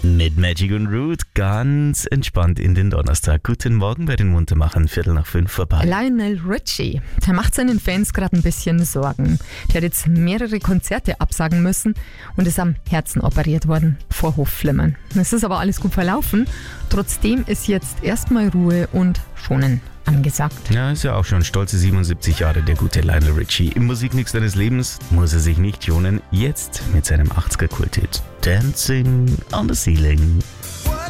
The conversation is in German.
Mit Magic und Root ganz entspannt in den Donnerstag. Guten Morgen bei den Muntermachern, 4:45 vorbei. Lionel Richie, der macht seinen Fans gerade ein bisschen Sorgen. Der hat jetzt mehrere Konzerte absagen müssen und ist am Herzen operiert worden vor Hofflimmern. Es ist aber alles gut verlaufen. Trotzdem ist jetzt erstmal Ruhe und Schonen angesagt. Ja, ist ja auch schon stolze 77 Jahre, der gute Lionel Richie. Im Musikmix seines Lebens muss er sich nicht schonen. Jetzt mit seinem 80er-Kult-Hit Dancing on the Ceiling.